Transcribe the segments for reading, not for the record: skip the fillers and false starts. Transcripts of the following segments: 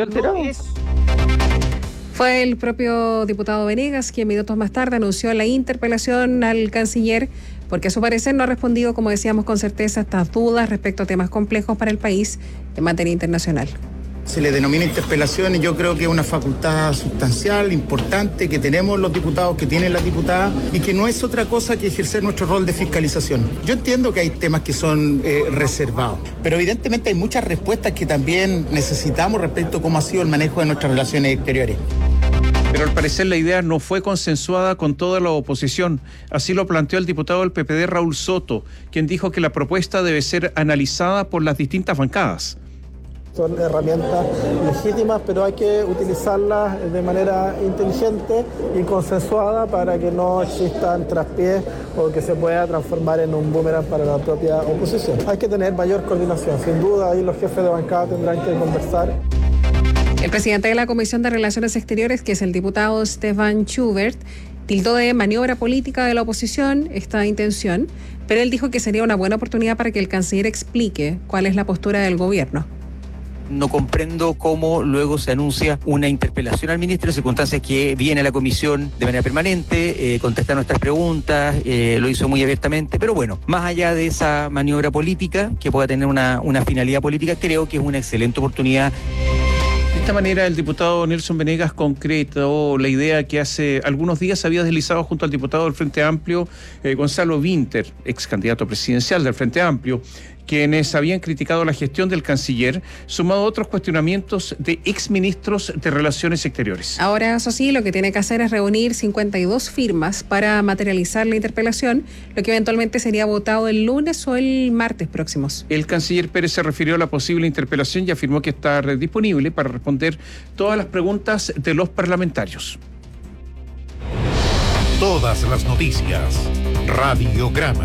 estoy alterado. Fue el propio diputado Venegas quien minutos más tarde anunció la interpelación al canciller porque a su parecer no ha respondido, como decíamos, con certeza a estas dudas respecto a temas complejos para el país en materia internacional. Se le denomina interpelación y yo creo que es una facultad sustancial, importante, que tenemos los diputados, que tienen las diputadas, y que no es otra cosa que ejercer nuestro rol de fiscalización. Yo entiendo que hay temas que son reservados, pero evidentemente hay muchas respuestas que también necesitamos respecto a cómo ha sido el manejo de nuestras relaciones exteriores. Pero al parecer la idea no fue consensuada con toda la oposición. Así lo planteó el diputado del PPD, Raúl Soto, quien dijo que la propuesta debe ser analizada por las distintas bancadas. Son herramientas legítimas, pero hay que utilizarlas de manera inteligente y consensuada para que no existan traspiés o que se pueda transformar en un boomerang para la propia oposición. Hay que tener mayor coordinación. Sin duda, ahí los jefes de bancada tendrán que conversar. El presidente de la Comisión de Relaciones Exteriores, que es el diputado Stefan Schubert, tildó de maniobra política de la oposición esta intención, pero él dijo que sería una buena oportunidad para que el canciller explique cuál es la postura del gobierno. No comprendo cómo luego se anuncia una interpelación al ministro, circunstancias que viene a la comisión de manera permanente, contesta nuestras preguntas, lo hizo muy abiertamente, pero bueno, más allá de esa maniobra política, que pueda tener una finalidad política, creo que es una excelente oportunidad. De esta manera, el diputado Nelson Venegas concretó la idea que hace algunos días había deslizado junto al diputado del Frente Amplio, Gonzalo Winter, ex candidato presidencial del Frente Amplio, quienes habían criticado la gestión del canciller, sumado a otros cuestionamientos de exministros de Relaciones Exteriores. Ahora, eso sí, lo que tiene que hacer es reunir 52 firmas para materializar la interpelación, lo que eventualmente sería votado el lunes o el martes próximos. El canciller Pérez se refirió a la posible interpelación y afirmó que está disponible para responder todas las preguntas de los parlamentarios. Todas las noticias. Radiograma.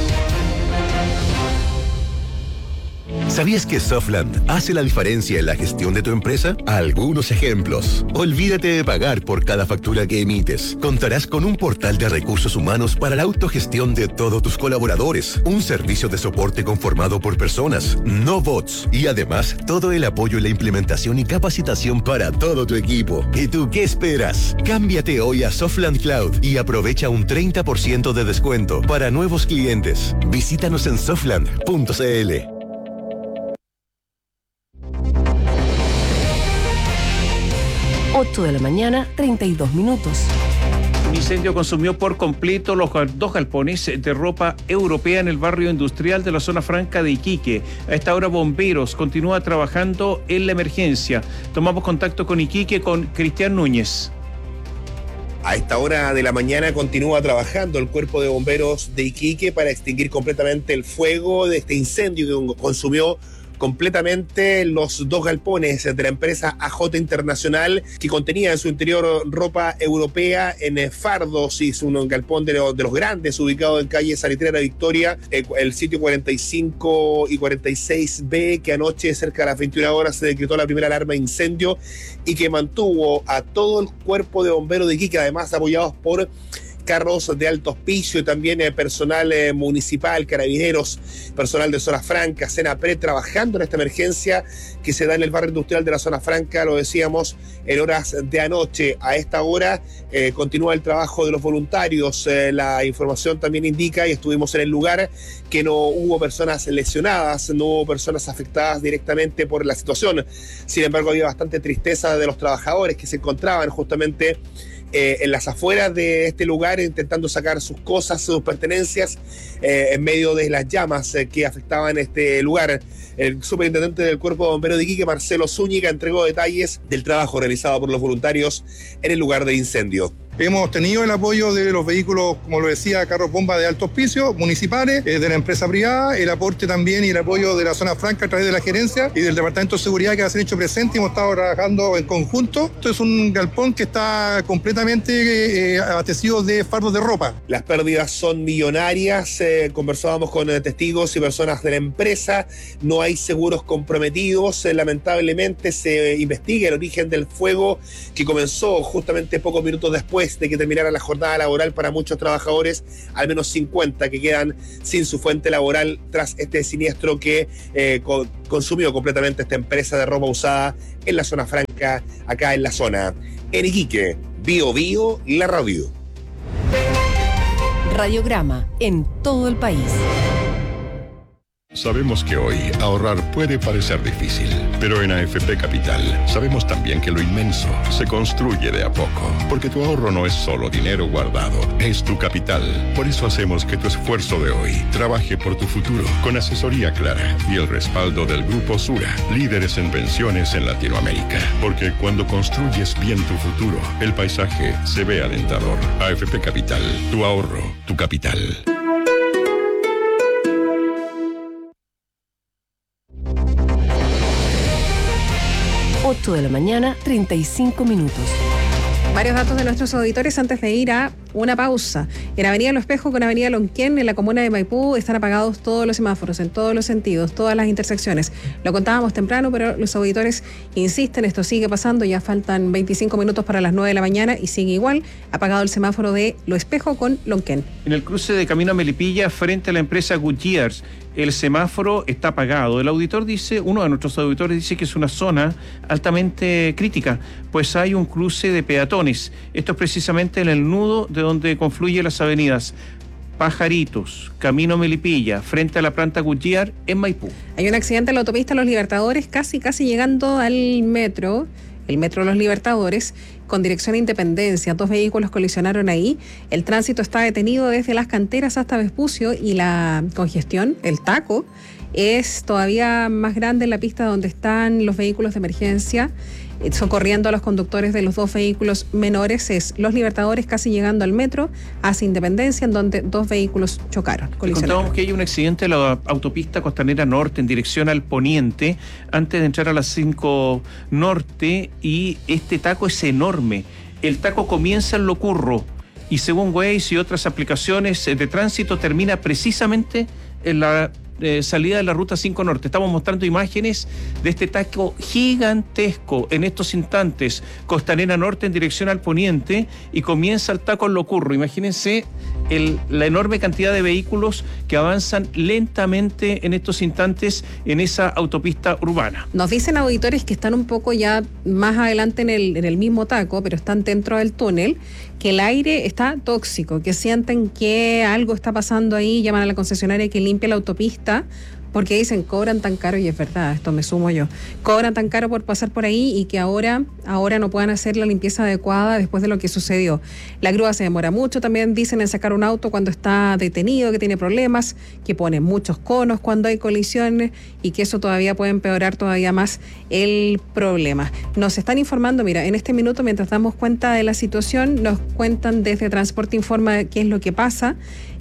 ¿Sabías que Softland hace la diferencia en la gestión de tu empresa? Algunos ejemplos. Olvídate de pagar por cada factura que emites. Contarás con un portal de recursos humanos para la autogestión de todos tus colaboradores. Un servicio de soporte conformado por personas, no bots. Y además, todo el apoyo en la implementación y capacitación para todo tu equipo. ¿Y tú qué esperas? Cámbiate hoy a Softland Cloud y aprovecha un 30% de descuento para nuevos clientes. Visítanos en softland.cl. 8 de la mañana, 32 minutos. Un incendio consumió por completo los dos galpones de ropa europea en el barrio industrial de la zona franca de Iquique. A esta hora bomberos continúa trabajando en la emergencia. Tomamos contacto con Iquique con Cristian Núñez. A esta hora de la mañana continúa trabajando el cuerpo de bomberos de Iquique para extinguir completamente el fuego de este incendio que consumió completamente los dos galpones de la empresa AJ Internacional, que contenía en su interior ropa europea en fardos, y es un galpón de los grandes ubicado en calle Salitrera Victoria, el sitio 45 y 46B, que anoche cerca de las 21 horas se decretó la primera alarma de incendio y que mantuvo a todo el cuerpo de bomberos de Iquique, además apoyados por carros de alto auspicio y también personal municipal, carabineros, personal de Zona Franca, Senapred, trabajando en esta emergencia que se da en el barrio industrial de la Zona Franca, lo decíamos, en horas de anoche. A esta hora continúa el trabajo de los voluntarios. La información también indica, y estuvimos en el lugar, que no hubo personas lesionadas, no hubo personas afectadas directamente por la situación. Sin embargo, había bastante tristeza de los trabajadores que se encontraban justamente en las afueras de este lugar, intentando sacar sus cosas, sus pertenencias, en medio de las llamas que afectaban este lugar. El superintendente del Cuerpo de Bomberos de Iquique, Marcelo Zúñiga, entregó detalles del trabajo realizado por los voluntarios en el lugar de incendio. Hemos tenido el apoyo de los vehículos, como lo decía, carros bomba de alto auspicio, municipales, de la empresa privada, el aporte también y el apoyo de la Zona Franca a través de la gerencia y del Departamento de Seguridad, que se han hecho presente y hemos estado trabajando en conjunto. Esto es un galpón que está completamente abastecido de fardos de ropa. Las pérdidas son millonarias, conversábamos con testigos y personas de la empresa, no hay seguros comprometidos, lamentablemente se investiga el origen del fuego que comenzó justamente pocos minutos después de que terminara la jornada laboral para muchos trabajadores, al menos 50 que quedan sin su fuente laboral tras este siniestro que consumió completamente esta empresa de ropa usada en la Zona Franca Franca, acá en la zona. En Iquique, Bio Bio, la radio. Radiograma en todo el país. Sabemos que hoy ahorrar puede parecer difícil, pero en AFP Capital sabemos también que lo inmenso se construye de a poco, porque tu ahorro no es solo dinero guardado, es tu capital. Por eso hacemos que tu esfuerzo de hoy trabaje por tu futuro, con asesoría clara y el respaldo del Grupo Sura, líderes en pensiones en Latinoamérica. Porque cuando construyes bien tu futuro, el paisaje se ve alentador. AFP Capital, tu ahorro, tu capital. 8 de la mañana, 35 minutos. Varios datos de nuestros auditores antes de ir a una pausa. En Avenida Lo Espejo con Avenida Lonquén, en la comuna de Maipú, están apagados todos los semáforos, en todos los sentidos, todas las intersecciones. Lo contábamos temprano, pero los auditores insisten, esto sigue pasando, ya faltan 25 minutos para las 9 de la mañana y sigue igual, apagado el semáforo de Lo Espejo con Lonquén. En el cruce de Camino a Melipilla, frente a la empresa Goodyears, el semáforo está apagado. El auditor dice, uno de nuestros auditores dice que es una zona altamente crítica, pues hay un cruce de peatones. Esto es precisamente en el nudo de donde confluyen las avenidas Pajaritos, Camino Melipilla, frente a la planta Goodyear en Maipú. Hay un accidente en la autopista Los Libertadores, casi llegando al metro, el metro Los Libertadores, con dirección a Independencia. 2 vehículos colisionaron ahí. El tránsito está detenido desde Las Canteras hasta Vespucio y la congestión, el taco, es todavía más grande en la pista donde están los vehículos de emergencia, socorriendo a los conductores de los 2 vehículos menores. Es Los Libertadores casi llegando al metro, hacia Independencia, en donde 2 vehículos chocaron, colisionaron. Contábamos que hay un accidente en la autopista Costanera Norte en dirección al poniente, antes de entrar a las 5 Norte, y este taco es enorme. El taco comienza en Locurro y según Waze y otras aplicaciones de tránsito termina precisamente en la salida de la ruta 5 Norte. Estamos mostrando imágenes de este taco gigantesco en estos instantes. Costanera Norte en dirección al poniente y comienza el taco en Locurro. Imagínense la enorme cantidad de vehículos que avanzan lentamente en estos instantes en esa autopista urbana. Nos dicen auditores que están un poco ya más adelante en el mismo taco, pero están dentro del túnel, que el aire está tóxico, que sienten que algo está pasando ahí, llaman a la concesionaria que limpie la autopista, porque dicen, cobran tan caro, y es verdad, esto me sumo yo, cobran tan caro por pasar por ahí y que ahora no puedan hacer la limpieza adecuada después de lo que sucedió. La grúa se demora mucho, también dicen en sacar un auto cuando está detenido, que tiene problemas, que pone muchos conos cuando hay colisiones y que eso todavía puede empeorar todavía más el problema. Nos están informando, mira, en este minuto, mientras damos cuenta de la situación, nos cuentan desde Transporte Informa qué es lo que pasa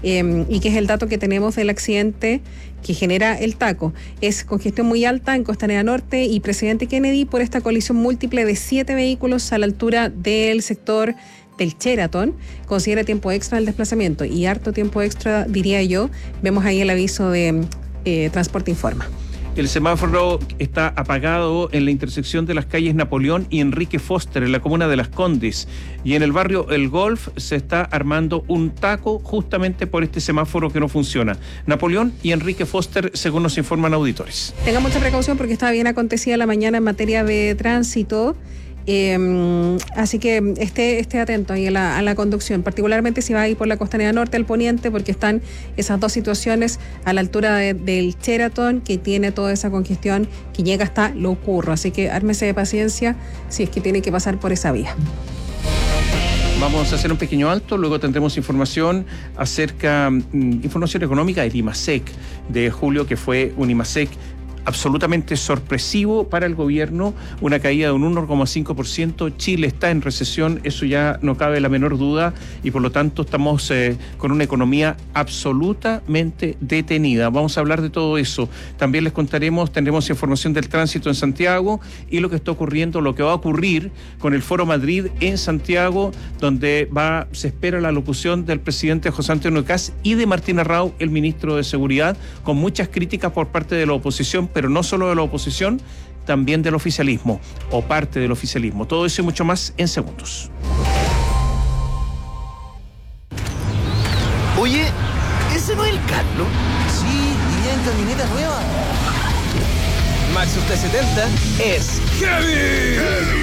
y qué es el dato que tenemos del accidente que genera el taco. Es congestión muy alta en Costanera Norte y Presidente Kennedy por esta colisión múltiple de 7 vehículos a la altura del sector del Sheraton. Considera tiempo extra el desplazamiento y harto tiempo extra, diría yo. Vemos ahí el aviso de Transporte Informa. El semáforo está apagado en la intersección de las calles Napoleón y Enrique Foster, en la comuna de Las Condes. Y en el barrio El Golf se está armando un taco justamente por este semáforo que no funciona. Napoleón y Enrique Foster, según nos informan auditores. Tenga mucha precaución porque está bien acontecida la mañana en materia de tránsito. Así que esté atento ahí a la conducción, particularmente si va a ir por la Costanera Norte al poniente, porque están esas 2 situaciones a la altura del Sheraton, que tiene toda esa congestión que llega hasta Locurro, así que ármese de paciencia si es que tiene que pasar por esa vía. Vamos a hacer un pequeño alto, luego tendremos información acerca, información económica del IMASEC de julio, que fue un IMASEC absolutamente sorpresivo para el gobierno, una caída de un 1,5%. Chile está en recesión, eso ya no cabe la menor duda, y por lo tanto estamos con una economía absolutamente detenida. Vamos a hablar de todo eso. También les contaremos, tendremos información del tránsito en Santiago y lo que está ocurriendo, lo que va a ocurrir con el Foro Madrid en Santiago, donde se espera la locución del presidente José Antonio Kast y de Martín Arrau, el ministro de Seguridad, con muchas críticas por parte de la oposición, pero no solo de la oposición, también del oficialismo, o parte del oficialismo. Todo eso y mucho más en segundos. Oye, ¿ese no es el Carlos? Sí, y en camioneta nueva. Maxus T70 es heavy.